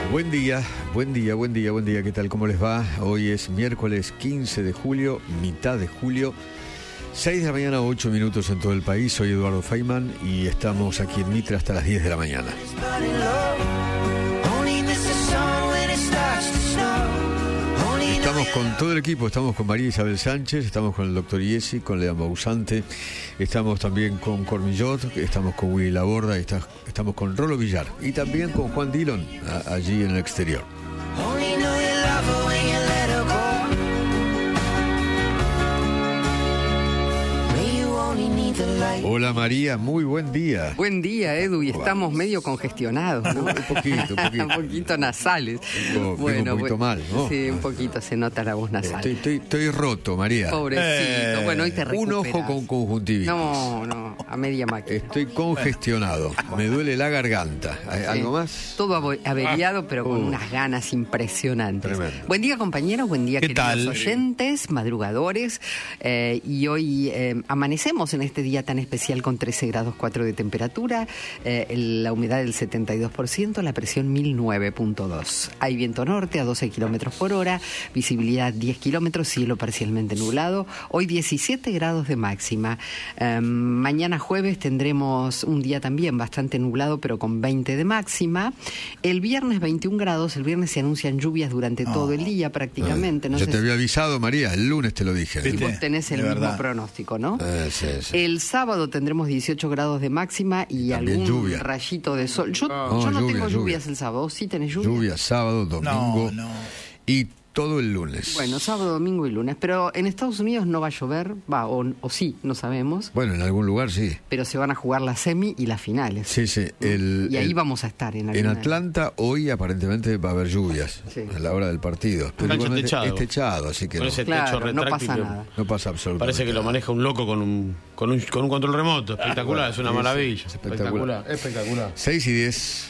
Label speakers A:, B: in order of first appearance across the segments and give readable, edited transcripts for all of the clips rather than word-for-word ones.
A: Buen día, ¿qué tal? ¿Cómo les va? Hoy es miércoles 15 de julio, mitad de julio, 6 de la mañana, 8 minutos en todo el país. Soy Eduardo Feynman y estamos aquí en Mitre hasta las 10 de la mañana. Estamos con todo el equipo, estamos con María Isabel Sánchez, estamos con el doctor Iesi, con Leandro Bausante, estamos también con Cormillot, estamos con Willy Laborda, estamos con Rolo Villar y también con Juan Dillon, allí en el exterior. Hola María, muy buen día.
B: Buen día, Edu, y estamos medio congestionados, ¿no?
A: Un poquito.
B: Un poquito nasales.
A: Un poquito mal, ¿no?
B: Sí, un poquito se nota la voz nasal.
A: Estoy roto, María.
B: Pobrecito, bueno, hoy te recuperas.
A: Un ojo con conjuntivitis.
B: No, a media máquina.
A: Estoy congestionado, me duele la garganta. ¿Algo más?
B: Todo averiado, pero con unas ganas impresionantes.
A: Tremendo.
B: Buen día, compañeros, buen día, queridos
C: tal?
B: oyentes, madrugadores. Y hoy amanecemos en este día tan especial con 13 grados 4 de temperatura, la humedad del 72%, la presión 1009.2. Hay viento norte a 12 kilómetros por hora, visibilidad 10 kilómetros, cielo parcialmente nublado. Hoy 17 grados de máxima. Mañana jueves tendremos un día también bastante nublado, pero con 20 de máxima. El viernes 21 grados, el viernes se anuncian lluvias durante todo el día prácticamente. No
A: Yo
B: sé
A: te había avisado, María, el lunes te lo dije.
B: si vos tenés el mismo pronóstico, ¿no?
A: Sí.
B: El sábado tendremos 18 grados de máxima y
A: también
B: algún
A: lluvia.
B: rayito de sol. Yo no tengo lluvias el sábado. ¿Sí tenés lluvia?
A: Lluvia sábado, domingo y todo el lunes.
B: Bueno, sábado, domingo y lunes. Pero en Estados Unidos no va a llover, o sí, no sabemos.
A: Bueno, en algún lugar sí.
B: Pero se van a jugar las semi y las finales.
A: Sí.
B: Y ahí vamos a estar
A: en Atlanta hoy aparentemente va a haber lluvias a la hora del partido. Pero
D: techado.
A: Es techado, así que
D: con ese techo retráctil,
B: no pasa nada.
A: No pasa absolutamente
D: Parece que lo maneja un loco con un control remoto. Espectacular, es una maravilla.
A: Es espectacular.
D: Espectacular.
A: 6 y 10.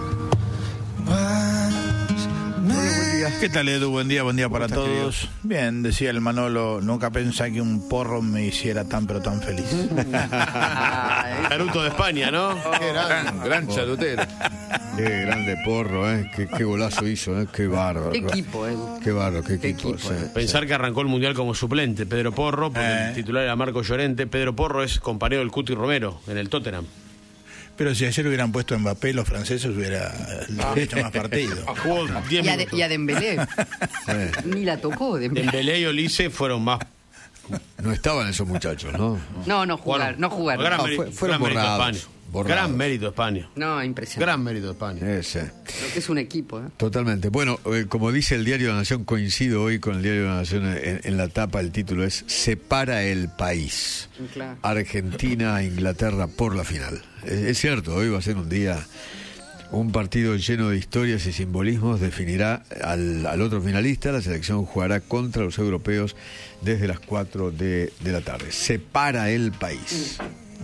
C: ¿Qué tal, Edu? Buen día para todos.
A: Querido?
C: Bien, decía el Manolo, nunca pensé que un porro me hiciera tan pero tan feliz.
D: Charuto de España, ¿no?
E: Qué gran charutero.
A: Qué grande Porro, qué golazo hizo, qué bárbaro.
B: Qué equipo,
A: Qué bárbaro, qué equipo. Sí.
D: Pensar que arrancó el Mundial como suplente Pedro Porro, porque el titular era Marco Llorente. Pedro Porro es compañero del Cuti Romero en el Tottenham.
C: Pero si ayer hubieran puesto a Mbappé, los franceses hubiera hecho más partido.
D: Jugó 10 minutos.
B: Y a Dembélé. Ni la tocó Dembélé.
D: Dembélé y Olise fueron más.
A: No estaban esos muchachos, ¿no?
B: No jugaron.
A: Fueron borrados.
D: Gran mérito de España.
B: No, impresionante.
D: Gran mérito de España.
A: Sí.
B: Creo que es un equipo,
A: Totalmente. Bueno, como dice el Diario de la Nación, coincido hoy con el Diario de la Nación en la tapa, el título es Separa el país.
B: Claro.
A: Argentina a Inglaterra por la final. Es cierto, hoy va a ser un partido lleno de historias y simbolismos. Definirá al otro finalista. La selección jugará contra los europeos desde las 4 de la tarde. Separa el país.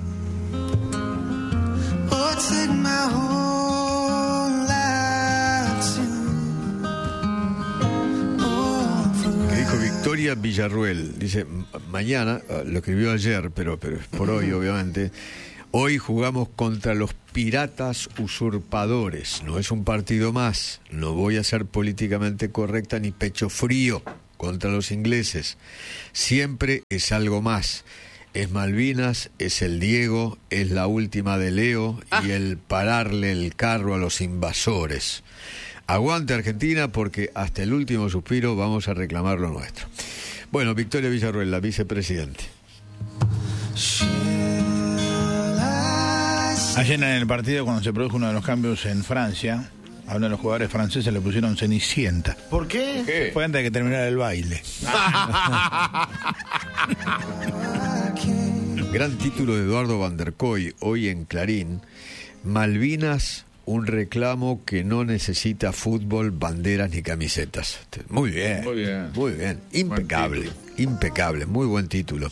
A: Que dijo Victoria Villarruel, dice mañana, lo escribió ayer, pero es por hoy obviamente. Hoy jugamos contra los piratas usurpadores, no es un partido más, no voy a ser políticamente correcta ni pecho frío contra los ingleses, siempre es algo más. Es Malvinas, es el Diego, es la última de Leo y el pararle el carro a los invasores. Aguante Argentina porque hasta el último suspiro vamos a reclamar lo nuestro. Bueno, Victoria Villarruel, la vicepresidente.
C: Ayer en el partido, cuando se produjo uno de los cambios en Francia, a uno de los jugadores franceses le pusieron Cenicienta.
D: ¿Por qué?
C: Fue antes de que terminara el baile.
A: Gran título de Eduardo Van der Koy, hoy en Clarín. Malvinas, un reclamo que no necesita fútbol, banderas ni camisetas. Muy bien. Impecable, muy buen título.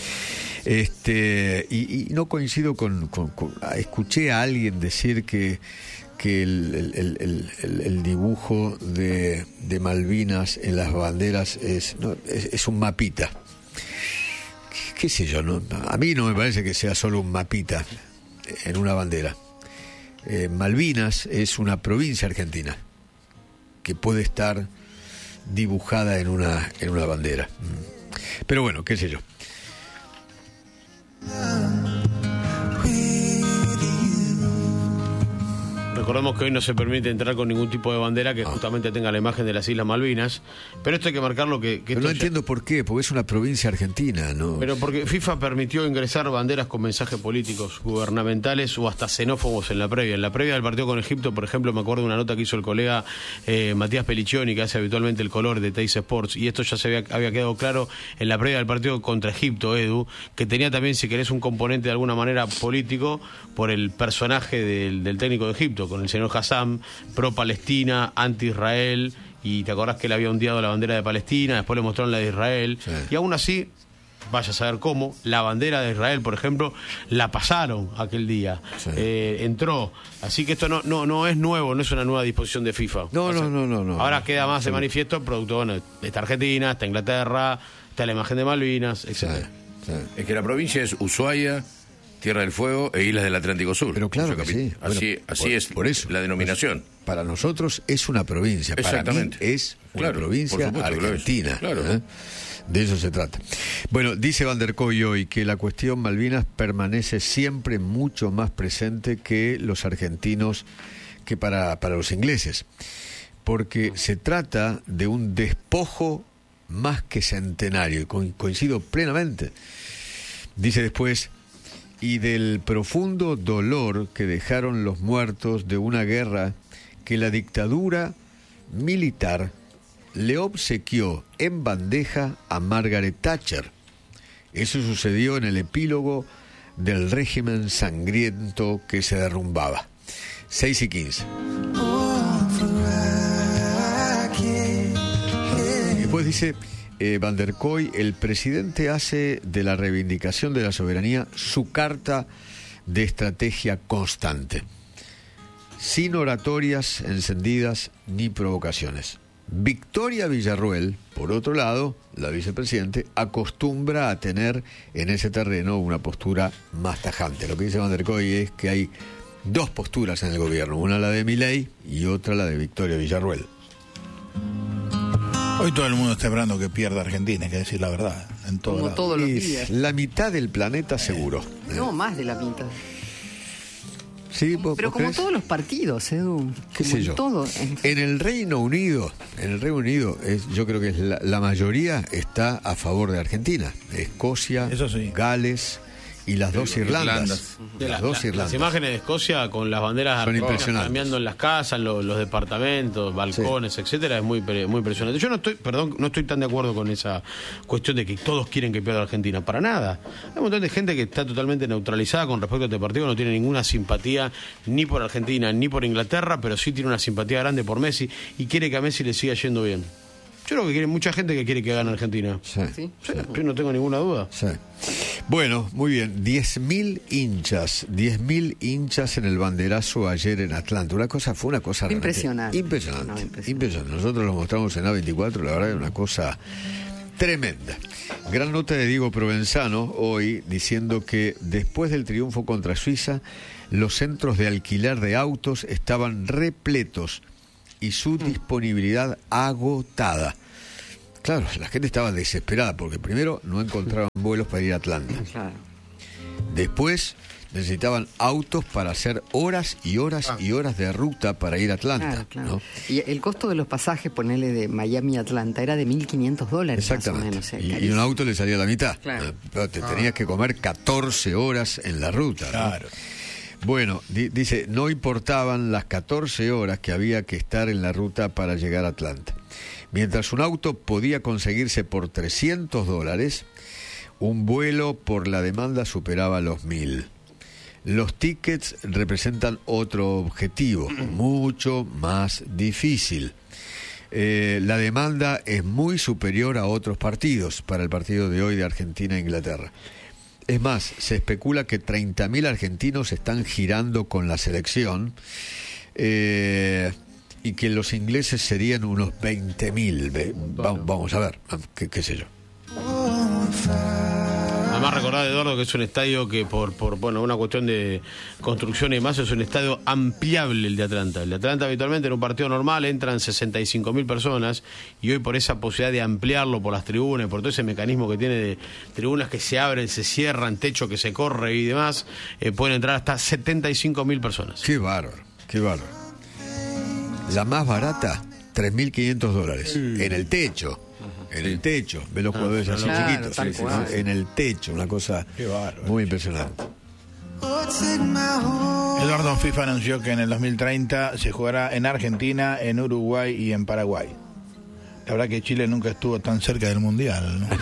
A: Y no coincido con escuché a alguien decir que el dibujo de Malvinas en las banderas es un mapita. ¿Qué sé yo? ¿No? A mí no me parece que sea solo un mapita en una bandera. Malvinas es una provincia argentina. que puede estar dibujada en una bandera. Pero bueno, qué sé yo.
D: Recordemos que hoy no se permite entrar con ningún tipo de bandera que justamente tenga la imagen de las Islas Malvinas. Pero esto hay que marcarlo que
A: Pero no entiendo por qué, porque es una provincia argentina, ¿no?
D: Pero porque FIFA permitió ingresar banderas con mensajes políticos, gubernamentales o hasta xenófobos en la previa. En la previa del partido con Egipto, por ejemplo, me acuerdo de una nota que hizo el colega Matías Pelliccioni, que hace habitualmente el color de Teis Sports, y esto ya se había quedado claro en la previa del partido contra Egipto, Edu, que tenía también, si querés, un componente de alguna manera político por el personaje del técnico de Egipto, con el señor Hassan, pro-Palestina, anti-Israel, y te acordás que él había ondeado la bandera de Palestina, después le mostraron la de Israel, sí. Y aún así, vaya a saber cómo, la bandera de Israel, por ejemplo, la pasaron aquel día, sí. Entró, así que esto no es nuevo, no es una nueva disposición de FIFA.
A: No.
D: Ahora queda más de manifiesto, producto, bueno, está Argentina, está Inglaterra, está la imagen de Malvinas, etc.
E: Sí. Es que la provincia es Ushuaia, Tierra del Fuego e Islas del Atlántico Sur.
A: Pero claro que sí.
E: Así es por eso, la denominación.
A: Para nosotros es una provincia.
E: Exactamente.
A: Para mí es una provincia argentina.
E: Claro.
A: De eso se trata. Bueno, dice Van der Kooi hoy que la cuestión Malvinas permanece siempre mucho más presente que los argentinos, que para los ingleses. Porque se trata de un despojo más que centenario. Y coincido plenamente. Dice después: y del profundo dolor que dejaron los muertos de una guerra que la dictadura militar le obsequió en bandeja a Margaret Thatcher. Eso sucedió en el epílogo del régimen sangriento que se derrumbaba. 6:15. Después dice Van der Kooi: el presidente hace de la reivindicación de la soberanía su carta de estrategia constante, sin oratorias encendidas ni provocaciones. Victoria Villarruel, por otro lado, la vicepresidente, acostumbra a tener en ese terreno una postura más tajante. Lo que dice Van der Kooi es que hay dos posturas en el gobierno, una la de Milei y otra la de Victoria Villarruel.
C: Hoy todo el mundo está esperando que pierda Argentina, hay que decir la verdad. En todo
B: como
C: lado.
B: todos los días.
A: La mitad del planeta seguro.
B: No, más de la mitad.
A: Sí,
B: pero como
A: crees?
B: todos los partidos, Edu.
A: ¿Qué sé yo?
B: Todo.
A: En el Reino Unido, yo creo que la mayoría está a favor de Argentina. Escocia,
C: eso sí.
A: Gales y las dos Irlandas.
D: Las imágenes de Escocia con las banderas
A: son impresionantes,
D: cambiando en las casas, los departamentos, balcones, sí, etcétera, es muy impresionante. Yo no estoy tan de acuerdo con esa cuestión de que todos quieren que pierda Argentina, para nada. Hay un montón de gente que está totalmente neutralizada con respecto a este partido, no tiene ninguna simpatía ni por Argentina ni por Inglaterra, pero sí tiene una simpatía grande por Messi y quiere que a Messi le siga yendo bien. Yo creo que quiere mucha gente que quiere que gane Argentina.
A: Sí.
D: Yo no tengo ninguna duda.
A: Sí. Bueno, muy bien. 10.000 hinchas en el banderazo ayer en Atlanta. Fue una cosa
B: impresionante.
A: Impresionante. Nosotros lo mostramos en A24, la verdad es una cosa tremenda. Gran nota de Diego Provenzano hoy diciendo que después del triunfo contra Suiza, los centros de alquiler de autos estaban repletos y su disponibilidad agotada. Claro, la gente estaba desesperada porque primero no encontraban vuelos para ir a Atlanta.
B: Claro.
A: Después necesitaban autos para hacer horas y horas y horas de ruta para ir a Atlanta.
B: Claro.
A: ¿No?
B: Y el costo de los pasajes, ponele de Miami a Atlanta, era de $1.500.
A: Exactamente.
B: Más o menos,
A: y un auto le salía a la mitad.
B: Claro.
A: Pero te tenías que comer 14 horas en la ruta.
C: Claro.
A: ¿No? Bueno, dice, no importaban las 14 horas que había que estar en la ruta para llegar a Atlanta. Mientras un auto podía conseguirse por $300, un vuelo por la demanda superaba los 1.000. Los tickets representan otro objetivo, mucho más difícil. La demanda es muy superior a otros partidos, para el partido de hoy de Argentina e Inglaterra. Es más, se especula que 30.000 argentinos están girando con la selección y que los ingleses serían unos 20.000. Vamos a ver, qué sé yo.
D: Además Además, recordad, Eduardo, que es un estadio que por una cuestión de construcción y demás, es un estadio ampliable el de Atlanta. El de Atlanta habitualmente en un partido normal entran 65.000 personas y hoy por esa posibilidad de ampliarlo por las tribunas, por todo ese mecanismo que tiene de tribunas que se abren, se cierran, techo que se corre y demás, pueden entrar hasta 75.000 personas.
A: Qué bárbaro, qué bárbaro. La más barata, $3.500 en el techo. En el techo, ve los jugadores así chiquitos, ¿no? En el techo, una cosa muy impresionante.
C: Eduardo, FIFA anunció que en el 2030 se jugará en Argentina, en Uruguay y en Paraguay. La verdad que Chile nunca estuvo tan cerca del Mundial, ¿no?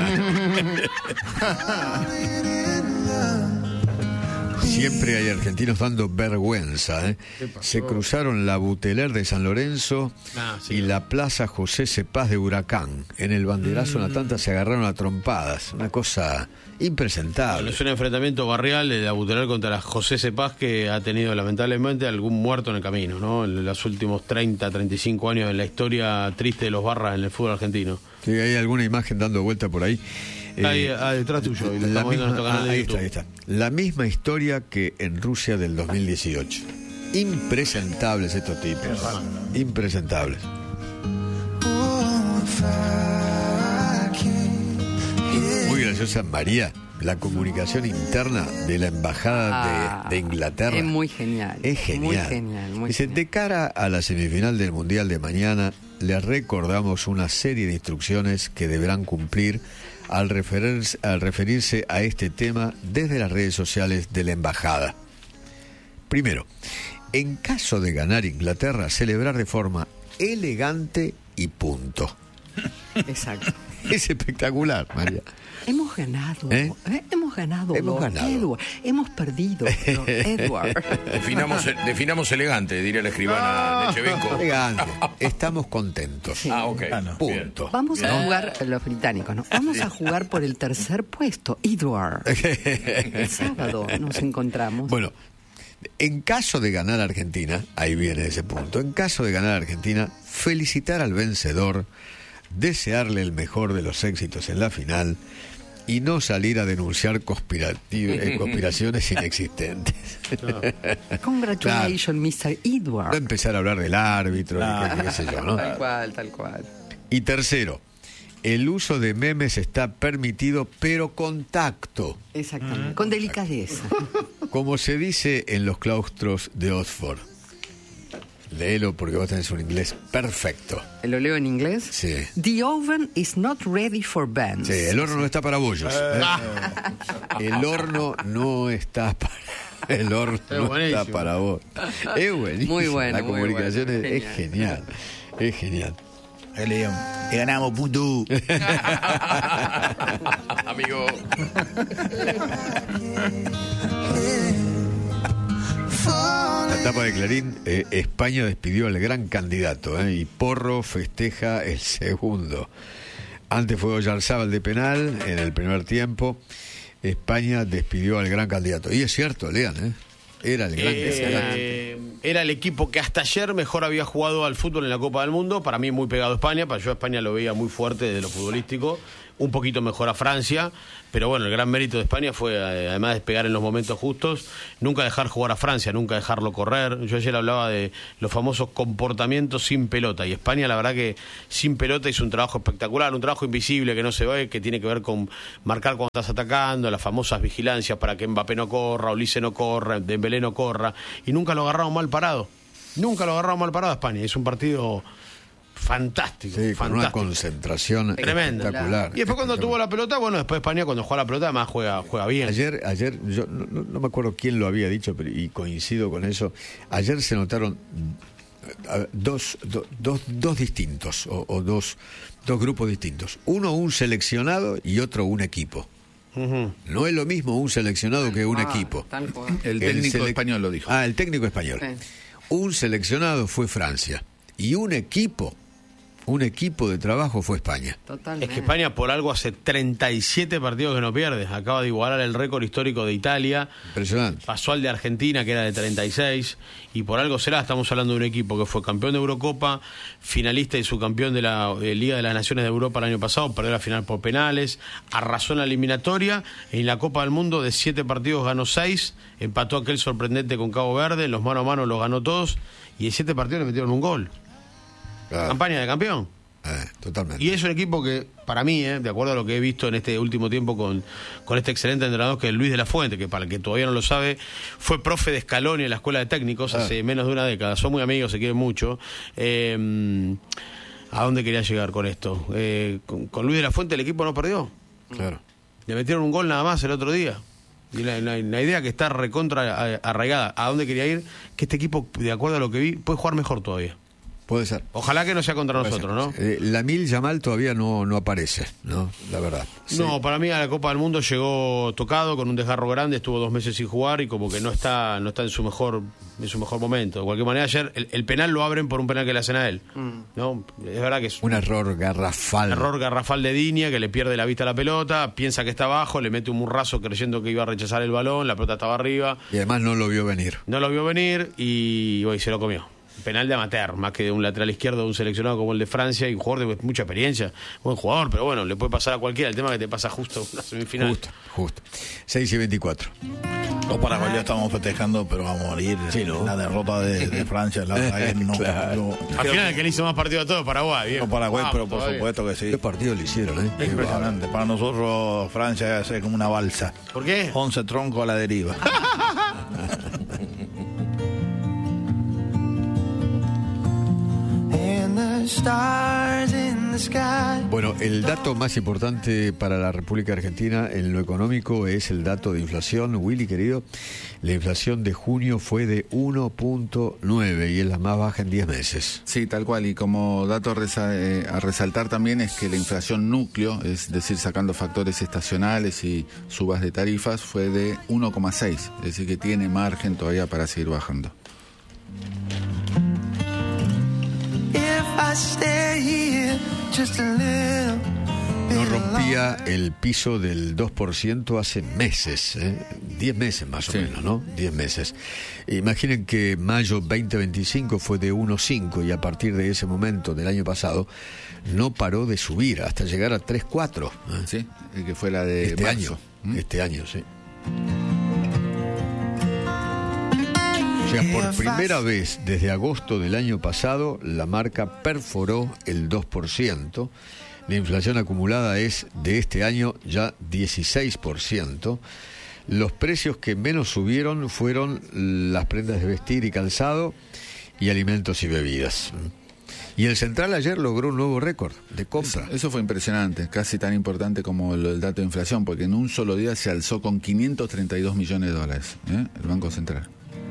A: Siempre hay argentinos dando vergüenza, ¿eh? Se cruzaron la Buteler de San Lorenzo y la Plaza José Cepaz de Huracán. En el banderazo en Atlanta se agarraron a trompadas. Una cosa impresentable.
D: Bueno, es un enfrentamiento barrial de la Buteler contra la José Cepaz, que ha tenido lamentablemente algún muerto en el camino, ¿no? En los últimos 30, 35 años en la historia triste de los barras en el fútbol argentino.
A: Sí, hay alguna imagen dando vuelta por ahí.
D: Ahí detrás tuyo, y lo estamos viendo en nuestro canal de YouTube.
A: Ahí está. La misma historia que en Rusia del 2018. Impresentables estos tipos. Impresentables. Muy graciosa, María, la comunicación interna de la embajada de Inglaterra.
B: Es muy genial.
A: Es genial.
B: Muy genial.
A: Dice,
B: genial.
A: de cara a la semifinal del Mundial de mañana, les recordamos una serie de instrucciones que deberán cumplir al referirse a este tema desde las redes sociales de la embajada. Primero, en caso de ganar Inglaterra, celebrar de forma elegante y punto.
B: Exacto.
A: Es espectacular, María.
B: Hemos ganado. Hemos ganado.
A: Hemos ganado.
B: Edward. Hemos perdido, Edward.
E: Definamos elegante, diría la escribana Nechevenko.
A: Elegante. Estamos contentos.
B: Sí.
E: Ok.
A: Punto.
B: Vamos a jugar, los británicos, ¿no? Vamos a jugar por el tercer puesto, Edward. El sábado nos encontramos.
A: Bueno, en caso de ganar Argentina, ahí viene ese punto, en caso de ganar Argentina, felicitar al vencedor, desearle el mejor de los éxitos en la final y no salir a denunciar conspiraciones inexistentes.
B: Congratulations, Mr. Edward.
A: No empezar a hablar del árbitro, ni qué sé yo, ¿no?
B: Tal cual.
A: Y tercero, el uso de memes está permitido, pero con tacto.
B: Exactamente. Con delicadeza.
A: Como se dice en los claustros de Oxford. Léelo porque vos tenés un inglés perfecto.
B: ¿Lo leo en inglés?
A: Sí.
B: The oven is not ready for bands.
A: Sí, el horno no está para bollos. El horno no está para... El horno no está para vos. Es buenísimo.
B: Muy bueno.
A: La comunicación es genial. Es genial.
C: Le ganamos, puto.
E: Amigo.
A: La tapa de Clarín, España despidió al gran candidato, y Porro festeja el segundo. Antes fue Oyarzábal de penal en el primer tiempo. España despidió al gran candidato. Y es cierto, lean, era el gran candidato.
D: Era el equipo que hasta ayer mejor había jugado al fútbol en la Copa del Mundo. Para mí muy pegado a España, yo a España lo veía muy fuerte de lo futbolístico. Un poquito mejor a Francia, pero bueno, el gran mérito de España fue, además de pegar en los momentos justos, nunca dejar jugar a Francia, nunca dejarlo correr. Yo ayer hablaba de los famosos comportamientos sin pelota, y España la verdad que sin pelota hizo un trabajo espectacular, un trabajo invisible que no se ve, que tiene que ver con marcar cuando estás atacando, las famosas vigilancias para que Mbappé no corra, Olise no corra, Dembélé no corra, y nunca lo agarraron mal parado. Nunca lo agarraron mal parado a España. Es un partido fantástico,
A: sí,
D: fantástico.
A: Con una concentración
D: tremenda,
A: espectacular.
D: Y después cuando tuvo la pelota, bueno, después España cuando juega la pelota además juega bien.
A: Ayer yo no me acuerdo quién lo había dicho, pero, y coincido con eso. Ayer se notaron dos distintos, o dos grupos distintos. Uno un seleccionado y otro un equipo.
D: Uh-huh.
A: No es lo mismo un seleccionado que un equipo.
C: El técnico español lo dijo.
A: El técnico español.
B: Sí.
A: Un seleccionado fue Francia y un equipo un equipo de trabajo fue España.
B: Totalmente.
D: Es que España por algo hace 37 partidos que no pierde. Acaba de igualar el récord histórico de Italia.
A: Impresionante.
D: Pasó al de Argentina, que era de 36. Y por algo será, estamos hablando de un equipo que fue campeón de Eurocopa, finalista y subcampeón de la Liga de las Naciones de Europa el año pasado, perdió la final por penales, arrasó en la eliminatoria. En la Copa del Mundo de 7 partidos ganó 6, empató aquel sorprendente con Cabo Verde, los mano a mano los ganó todos. Y en 7 partidos le metieron un gol.
A: Claro.
D: Campaña de campeón.
A: Totalmente.
D: Y es un equipo que, para mí, de acuerdo a lo que he visto en este último tiempo con este excelente entrenador que es Luis de la Fuente, que para el que todavía no lo sabe, fue profe de Scaloni en la Escuela de Técnicos hace menos de una década. Son muy amigos, se quieren mucho. ¿A dónde quería llegar con esto? Con Luis de la Fuente el equipo no perdió.
A: Claro.
D: Le metieron un gol nada más el otro día. Y la idea que está recontra arraigada. ¿A dónde quería ir? Que este equipo, de acuerdo a lo que vi, puede jugar mejor todavía.
A: Puede ser.
D: Ojalá que no sea contra nosotros, ¿no?
A: Lamil Yamal todavía no aparece, ¿no? La verdad.
D: No, para mí a la Copa del Mundo llegó tocado, con un desgarro grande, estuvo 2 meses sin jugar y como que no está en su mejor momento. De cualquier manera, ayer el penal lo abren por un penal que le hacen a él. ¿No? Es verdad que es
A: un error garrafal.
D: Error garrafal de Diña, que le pierde la vista a la pelota, piensa que está abajo, le mete un murrazo creyendo que iba a rechazar el balón, la pelota estaba arriba.
A: Y además no lo vio venir.
D: No lo vio venir y hoy se lo comió. Penal de amateur, más que de un lateral izquierdo de un seleccionado como el de Francia y un jugador de mucha experiencia, buen jugador, pero bueno, le puede pasar a cualquiera. El tema es que te pasa justo en la semifinal.
A: Justo. 6:24.
C: Los paraguayos estamos festejando, pero a morir.
A: Sí, ¿no?
C: La derrota de Francia, la verdad que no.
A: Claro.
D: Al final el que le hizo más partido a todo Paraguay. Bien.
C: No, Paraguay,
D: Vamos,
C: pero por
D: todavía.
C: supuesto que sí.
A: ¿Qué partido le hicieron,
C: Es impresionante. Para nosotros Francia es como una balsa.
D: ¿Por qué?
C: 11 troncos a la deriva.
A: Bueno, el dato más importante para la República Argentina en lo económico es el dato de inflación. Willy, querido, la inflación de junio fue de 1.9 y es la más baja en 10 meses.
F: Sí, tal cual. Y como dato a resaltar también es que la inflación núcleo, es decir, sacando factores estacionales y subas de tarifas, fue de 1,6. Es decir, que tiene margen todavía para seguir bajando.
A: No rompía el piso del 2% hace meses, 10 meses más o menos, ¿no? 10 meses. Imaginen que mayo 2025 fue de 1,5 y a partir de ese momento del año pasado no paró de subir hasta llegar a 3,4.
F: Sí, que fue la de
A: este
F: marzo.
A: año. Este año, sí. O sea, por primera vez desde agosto del año pasado, la marca perforó el 2%. La inflación acumulada es de este año ya 16%. Los precios que menos subieron fueron las prendas de vestir y calzado y alimentos y bebidas. Y el Central ayer logró un nuevo récord de compra.
F: Eso fue impresionante, casi tan importante como el dato de inflación, porque en un solo día se alzó con $532 millones, el Banco Central.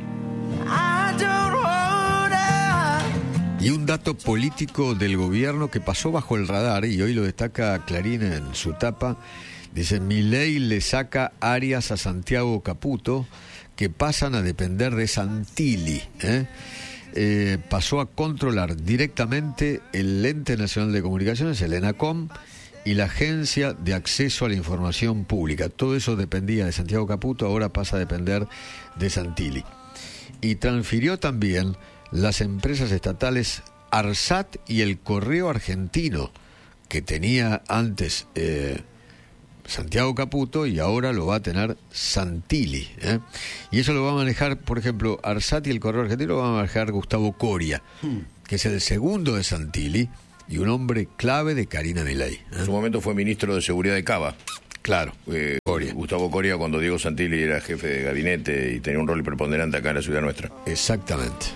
A: Y un dato político del gobierno que pasó bajo el radar, y hoy lo destaca Clarín en su tapa, dice: Milei le saca áreas a Santiago Caputo que pasan a depender de Santilli. Pasó a controlar directamente el Ente Nacional de Comunicaciones, el ENACOM, y la Agencia de Acceso a la Información Pública. Todo eso dependía de Santiago Caputo, ahora pasa a depender de Santilli. Y transfirió también las empresas estatales ARSAT y el Correo Argentino, que tenía antes Santiago Caputo y ahora lo va a tener Santilli. Y eso lo va a manejar, por ejemplo, ARSAT y el Correo Argentino lo va a manejar Gustavo Coria, que es el segundo de Santilli y un hombre clave de Karina Milei.
E: En su momento fue ministro de Seguridad de Cava.
A: Claro,
E: Gustavo Coria, cuando Diego Santilli era jefe de gabinete y tenía un rol preponderante acá en la ciudad nuestra.
A: Exactamente.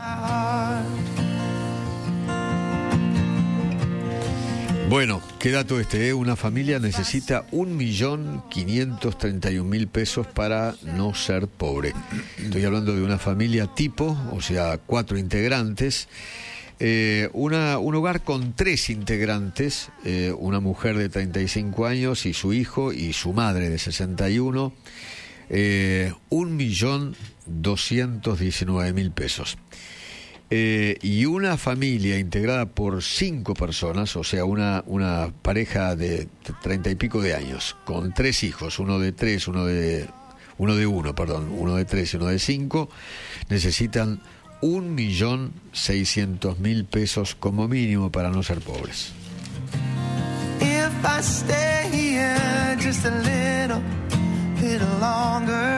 A: Bueno, qué dato este, Una familia necesita 1.531.000 pesos para no ser pobre. Estoy hablando de una familia tipo, o sea, 4 integrantes. Un hogar con 3 integrantes, una mujer de 35 años y su hijo y su madre de 61, 1.219.000 pesos. y una familia integrada por 5 personas, o sea, una pareja de 30 y pico de años, con 3 hijos, uno de 3 y uno de 5, necesitan 1.600.000 pesos como mínimo para no ser pobres.
G: If I stay here just a little longer.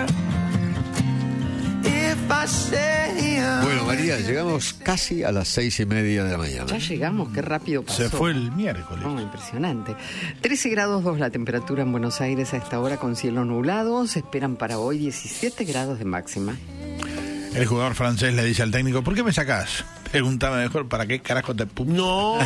G: If I stay here.
A: Bueno, María, llegamos casi a las 6:30 de la mañana.
B: Ya llegamos, qué rápido pasó.
C: Se fue el miércoles.
B: Oh, impresionante. 13 grados 2 la temperatura en Buenos Aires a esta hora con cielo nublado. Se esperan para hoy 17 grados de máxima.
C: El jugador francés le dice al técnico, ¿por qué me sacás? Pregúntame mejor, ¿para qué carajo te...
D: ¡No!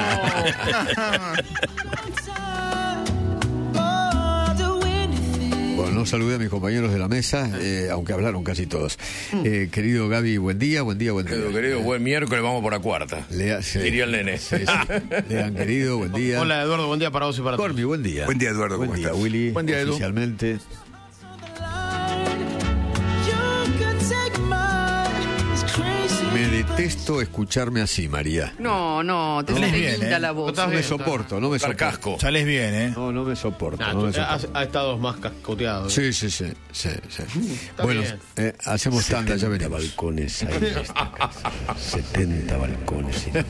A: Bueno, no saludé a mis compañeros de la mesa, aunque hablaron casi todos. Querido Gaby, buen día.
E: Querido, buen miércoles, vamos por la cuarta. Diría el nene.
A: Sí. Lean, querido, buen día.
D: Hola, Eduardo, buen día para vos y para todos.
A: Cormi, buen día.
H: Buen día, Eduardo,
A: Buen
H: ¿cómo
A: día,
H: estás?
A: Willy.
C: Buen día, Edu.
A: Oficialmente. Me detesto escucharme así, María.
B: No, te
C: Salís
B: sale
C: bien,
B: linda la voz.
A: No me
D: bien,
A: soporto.
E: Casco.
C: Sales bien, ¿eh?
A: No me soporto.
D: Nah,
A: no me
D: tú
A: soporto.
D: ha estado más cascoteado.
A: Sí. Bueno,
D: bien.
A: hacemos tanda, ya venimos.
H: balcones hay en esta casa. 70 balcones.
G: I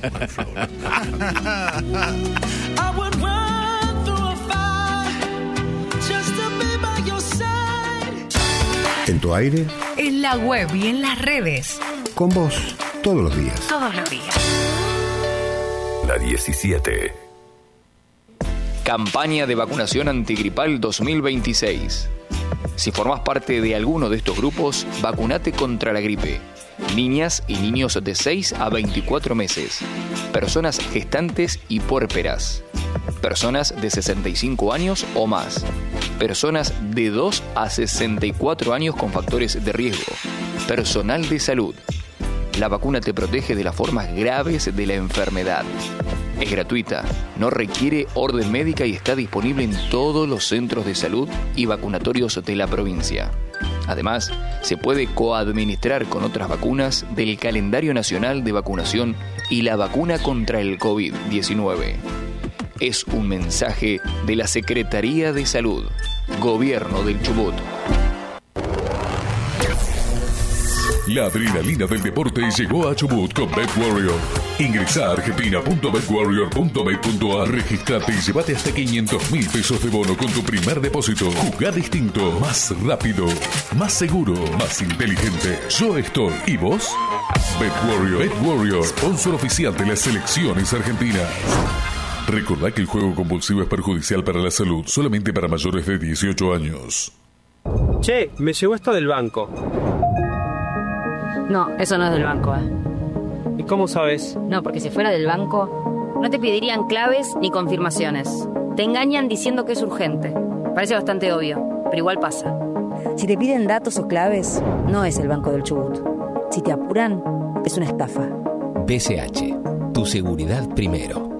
G: would run through a fire just to be by your side.
H: En tu aire,
I: En la web y en las redes.
H: con vos, todos los días.
I: Todos los días.
J: La 17. Campaña de vacunación antigripal 2026. Si formás parte de alguno de estos grupos, vacunate contra la gripe. Niñas y niños de 6 a 24 meses. Personas gestantes y puérperas. Personas de 65 años o más. Personas de 2 a 64 años con factores de riesgo. Personal de salud. La vacuna te protege de las formas graves de la enfermedad. Es gratuita, no requiere orden médica y está disponible en todos los centros de salud y vacunatorios de la provincia. Además, se puede coadministrar con otras vacunas del calendario nacional de vacunación y la vacuna contra el COVID-19. Es un mensaje de la Secretaría de Salud, Gobierno del Chubut.
K: La adrenalina del deporte llegó a Chubut con BetWarrior. Ingresa a argentina.betwarrior.bet.ar, registrate y llévate hasta 500.000 pesos de bono con tu primer depósito. Jugá distinto, más rápido, más seguro, más inteligente. Yo estoy. ¿Y vos? BetWarrior, sponsor oficial de las selecciones argentinas. Recordá que el juego compulsivo es perjudicial para la salud, solamente para mayores de 18 años.
L: Che, me llegó esto del banco.
M: No, eso no es del banco,
L: ¿Y cómo sabes?
M: No, porque si fuera del banco, no te pedirían claves ni confirmaciones. Te engañan diciendo que es urgente. Parece bastante obvio, pero igual pasa.
N: Si te piden datos o claves, no es el Banco del Chubut. Si te apuran, es una estafa.
O: BCH, tu seguridad primero.